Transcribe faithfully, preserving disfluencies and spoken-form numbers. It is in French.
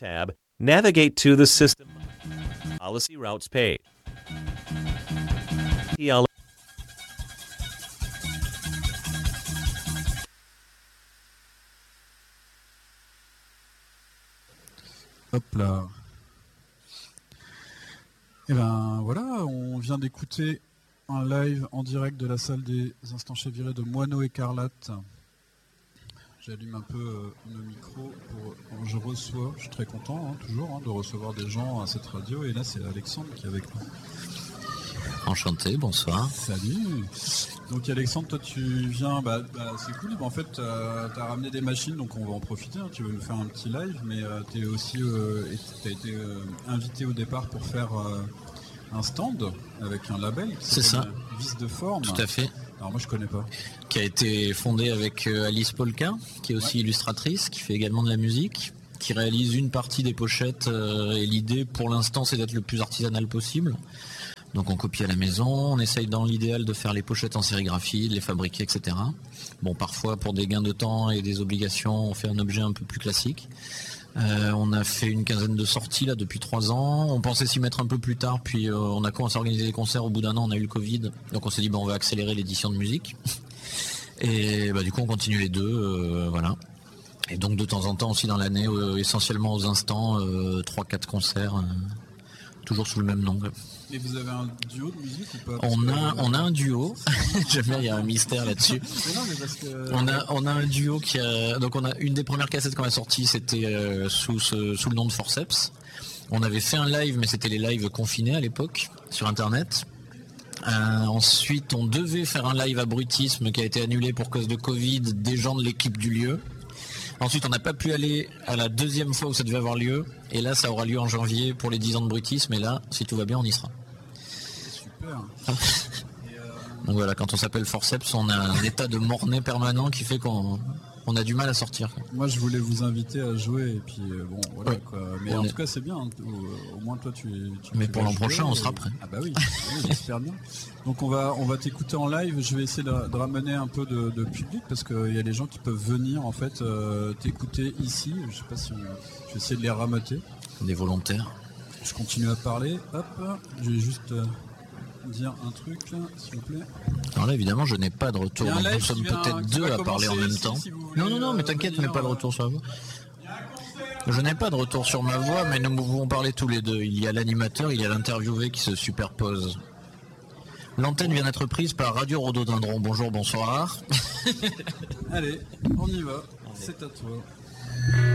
tab, navigate to the System Policy Routes page. T L Hop là. Et ben voilà, on vient d'écouter un live en direct de la salle des Instants Chavirés de Moineau Écarlate. J'allume un peu euh, nos micros. Pour, je reçois, je suis très content hein, toujours hein, de recevoir des gens à cette radio. Et là, c'est Alexandre qui est avec nous. Enchanté, bonsoir. Salut. Donc Alexandre, toi tu viens, bah, bah, c'est cool. Bah, en fait, tu as ramené des machines, donc on va en profiter. Hein. Tu veux nous faire un petit live, mais euh, tu es aussi, euh, t'as été euh, invité au départ pour faire euh, un stand avec un label. C'est ça. Vice de forme. Tout à fait. Alors moi je connais pas. Qui a été fondé avec Alice Polka, qui est aussi ouais. illustratrice, qui fait également de la musique, qui réalise une partie des pochettes. Euh, et l'idée pour l'instant c'est d'être le plus artisanal possible. Donc on copie à la maison, on essaye dans l'idéal de faire les pochettes en sérigraphie, de les fabriquer, et cetera. Bon, parfois pour des gains de temps et des obligations, on fait un objet un peu plus classique. Euh, on a fait une quinzaine de sorties là depuis trois ans. On pensait s'y mettre un peu plus tard, puis euh, on a commencé à organiser des concerts. Au bout d'un an, on a eu le Covid, donc on s'est dit bon, on va accélérer l'édition de musique. Et bah, du coup, on continue les deux, euh, voilà. Et donc de temps en temps aussi dans l'année, euh, essentiellement aux instants, euh, trois quatre concerts, euh, toujours sous le même nom. Et vous avez un duo de musique ou pas? On a, on a un duo. J'aime bien, il y a un mystère là-dessus. Mais non, mais parce que... On a, on a un duo qui a, donc on a une des premières cassettes qu'on a sorties, c'était euh, sous, ce, sous le nom de Forceps. On avait fait un live, mais c'était les lives confinés à l'époque sur Internet. Euh, ensuite, on devait faire un live à Brutisme qui a été annulé pour cause de Covid, des gens de l'équipe du lieu. Ensuite, on n'a pas pu aller à la deuxième fois où ça devait avoir lieu. Et là, ça aura lieu en janvier pour les dix ans de Brutisme. Et là, si tout va bien, on y sera. Super. Donc voilà, quand on s'appelle Forceps, on a un état de mornay permanent qui fait qu'on on a du mal à sortir. Moi, je voulais vous inviter à jouer. Et puis, euh, bon, voilà ouais. quoi. Mais on en est... tout cas, c'est bien. Au, au moins, toi, tu. tu Mais tu pour l'an jouer, prochain, on et... sera prêt. Ah bah oui, oui j'espère bien. Donc on va, on va t'écouter en live. Je vais essayer de, de ramener un peu de, de public parce qu'il y a des gens qui peuvent venir en fait euh, t'écouter ici. Je sais pas si on... je vais essayer de les rameuter. Des volontaires. Je continue à parler. Hop, je vais juste euh, dire un truc là, s'il vous plaît. Alors là, évidemment, je n'ai pas de retour. Donc nous sommes peut-être deux à parler en même ici, temps. Si voulez, non, non, non, mais t'inquiète, je n'ai pas de retour sur la voix. Je n'ai pas de retour sur ma voix, mais nous pouvons parler tous les deux. Il y a l'animateur, il y a l'interviewé qui se superposent. L'antenne vient d'être prise par Radio Rhododendron. Bonjour, bonsoir. Allez, on y va. C'est à toi.